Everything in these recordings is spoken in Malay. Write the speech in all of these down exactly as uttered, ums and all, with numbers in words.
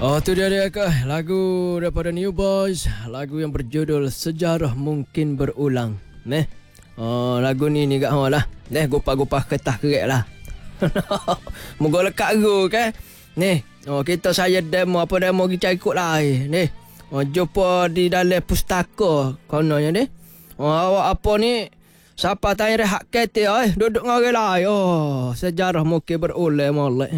Oh, tu dia dia ke lagu daripada New Boys, lagu yang berjudul Sejarah Mungkin Berulang. Neh. Oh, lagu ni ni kat hang lah. Neh, gopah-gopah ketah kerek lah. Moga lekat go kan. Neh. Oh, kita saya demo apa demo kita ikut lah. Neh. Oh, jumpa di dalam pustaka kononnya ni. Oh, awak apa ni? Siapa tanya rehat kereta eh duduk dengan orang lain. Oh, sejarah mungkin berulang molek.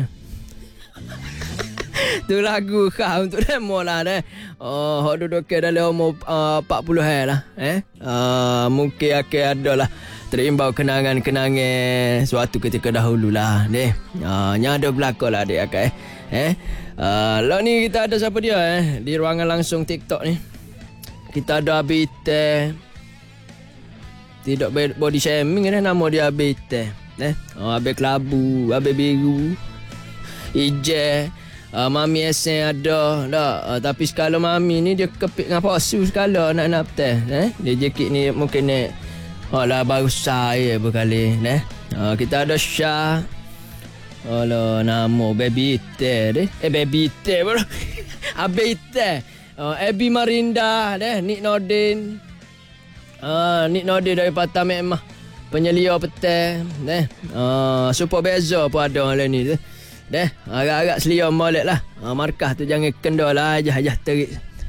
Tu lagu kau untuk demo lah deh. Oh, hok duduk ke dalam umur uh, empat puluh lah. Eh? Uh, mungkin akan ada lah terimbau kenangan-kenangan suatu ketika dahulu lah. Deh. Uh, yang ada belakang lah dia akan eh. Eh? Uh, lah ni kita ada siapa dia eh di ruangan langsung TikTok ni. Kita ada Abite. Tidak body shaming ni nama dia Abite. Eh? Oh, Abe Kelabu, Abe Biru. Ije. Uh, Mami Esen ada tak? Uh, tapi sekala Mami ni dia kepik dengan posu sekala nak-nak betul. Eh? Dia jekit ni mungkin ni oh lah baru saya berkali. Eh? Uh, kita ada Syah. Alah nama Baby Ite deh. Eh Baby Ite bro. Abe Ite. Uh, Ebi Marinda deh. Nik Nordin. Uh, Nik Nordin dari Patah Mekmah. Penyelia petai. Eh? Uh, Super Bezo pun ada orang ni deh. Deh, agak-agak selia molek lah. Ha, markah tu jangan kendor lah. Ajah-ajah terik.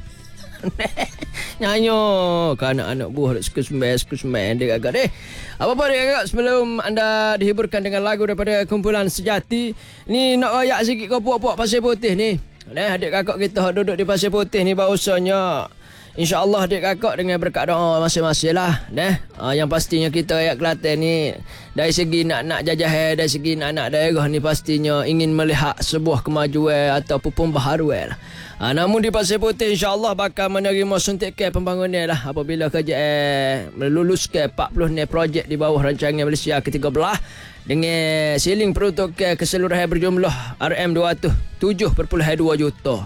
Nyanyo. Kan anak-anak buah suka sembang, suka sembang. Dia agak deh. Apa-apa dia agak sebelum anda dihiburkan dengan lagu daripada kumpulan Sejati. Ni nak rayak sikit kau puak-puak Pasir Putih ni. Deh, adik kakak kita duduk di Pasir Putih ni bahawasanya InsyaAllah adik kakak dengan berkat doa masing-masing lah. Deh, ha, yang pastinya kita rakyat Kelantan ni dari segi nak-nak jajah, dari segi nak-nak daerah ni pastinya ingin melihat sebuah kemajuan ataupun pembaharuan lah. Ha, namun di Pasir Putih insyaAllah bakal menerima suntikan pembangunan lah apabila kerja eh, meluluskan empat puluh ni projek di bawah rancangan Malaysia ke tiga belas dengan siling peruntukan keseluruhan berjumlah R M dua ratus tujuh perpuluhan dua juta.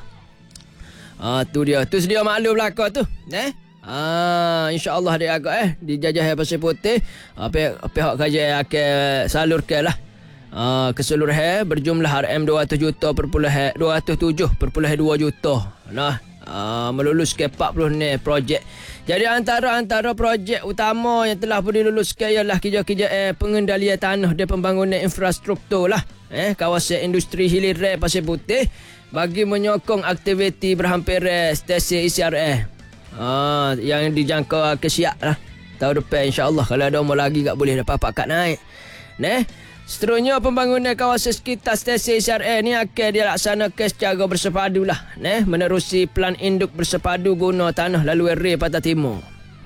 Ah, tu dia. Tu sedia maklum belakang tu. Eh? Ah, insya-Allah dia agak eh dijajah Pasir Putih. Ah, pihak pihak kajian akan salurkan lah. Ah, keseluruhan berjumlah R M dua ratus juta perpuluhan dua ratus tujuh perpuluhan dua juta. Nah, ah, meluluskan empat puluh ni projek. Jadi antara-antara projek utama yang telah pun diluluskan ialah kerja-kerja eh, pengendalian tanah dan pembangunan infrastruktur lah. Eh, kawasan industri hilir Pasir Putih bagi menyokong aktiviti berhampiran stesen I C R A ah, yang dijangka ke siap lah tahun depan insyaAllah. Kalau ada umur lagi tak boleh dapat pakat naik. Neh, seterusnya pembangunan kawasan sekitar stesen I C R A ni akan dilaksanakan secara bersepadu lah. Neh, menerusi plan induk bersepadu guna tanah laluan rel Pantai Timur.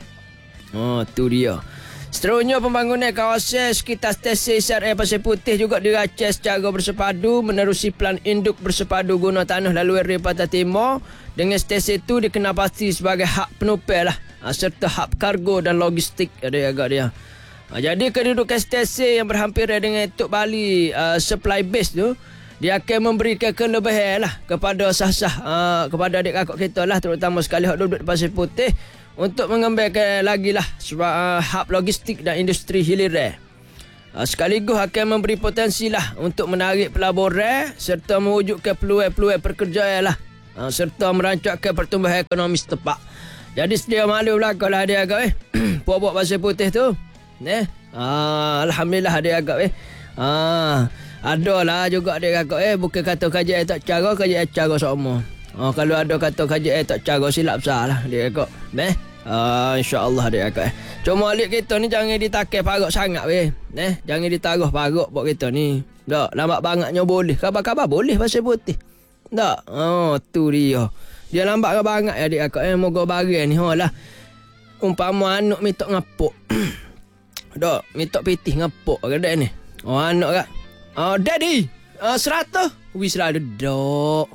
Oh, tu dia. Seterusnya pembangunan kawasan sekitar stesen I C R A Pasir Putih juga diracah secara bersepadu menerusi plan induk bersepadu guna tanah laluan rel Pantai Timur dengan stesen itu dikenal pasti sebagai hak penumpang lah serta hak kargo dan logistik ada agak dia. Ha, jadi kedudukan stesen yang berhampiran dengan Tok Bali uh, supply base tu dia akan memberikan kelebihan lah kepada sah-sah uh, kepada adik kakak kita lah terutama sekali hak duduk di Pasir Putih untuk mengembangkan lagi lah uh, hub logistik dan industri hilir. Uh, sekaligus akan memberi potensi lah untuk menarik pelaburan serta mewujudkan peluang-peluang pekerjaan lah uh, serta merancangkan pertumbuhan ekonomi setempat. Jadi sedia maklum lah kalau dia agak eh puak-puak Pasir Putih tu. Eh, uh, Alhamdulillah dia agak eh. Uh, ada lah juga dia agak eh bukan kata kajian tak cara kajian cara sama. Oh, kalau ada kata kajian tak cara silap salah dia agak. Eh, uh, insya-Allah dia agak. Cuma alik kita ni jangan ditakai paruk sangat weh. Eh, jangan ditaruh paruk buat kita ni. Tak, lambat bangetnya boleh. Khabar-khabar boleh Pasir Putih. Tak. Oh, tu dia. Dia lambat banget ya dia agak eh moga barang ni ha lah. Umpama anak minta ngapuk. Dok, minta pitih ngapuk kedai ni. Oh, anak kak. Oh, daddy. Uh, seratus. Wis lah dok.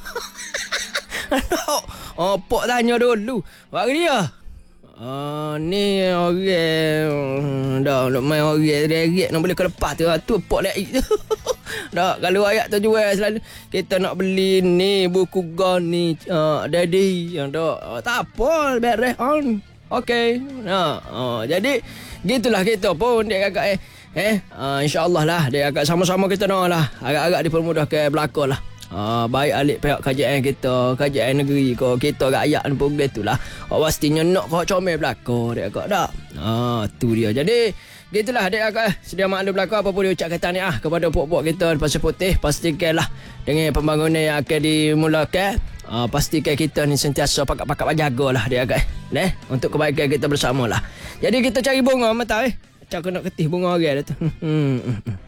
Anak. Oh, pok tanya dulu. Bagi dia. Ah, uh, ni orang dah nak main orang derek nak boleh ke lepas tu tu pok lek tu. Dak kalau ayat tu jual selalu kita nak beli ni buku gon ni uh, daddy yang dak uh, tak apa beres on. Okey. Nah, uh, jadi gitulah kita pun dia agak eh eh uh, insya-Allah lah dia agak sama-sama kita nak lah agak-agak dipermudahkan belakang lah. Ah, baik alik pihak kerajaan kita, kerajaan negeri ko, kita rakyat ni pun gitulah. Oh, pastinya nak kau comel belaka dia kak dak. Ah, tu dia. Jadi gitulah adik akak, sedia maklum belaka apa pun dia ucap kata ni ah kepada puak-puak kita di Pasir Putih, pastikanlah dengan pembangunan yang akan dimulakan. Uh, pastikan kita ni sentiasa pakat-pakat berjagalah dia agak eh untuk kebaikan kita bersamalah. Jadi kita cari bunga mata eh. Macam aku nak ketih bunga orang dah tu.